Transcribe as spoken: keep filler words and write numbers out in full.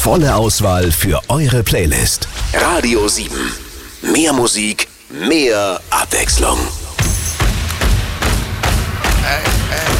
volle Auswahl für eure Playlist. Radio sieben. Mehr Musik, mehr Abwechslung.